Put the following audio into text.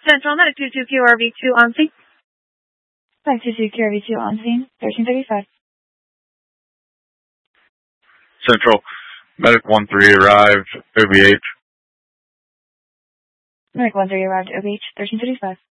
Central Medic 22QRV2 on scene. 522QRV2 on scene, 1335. Central Medic 13 arrived, OVH. Medic 13 arrived, OVH, 1335.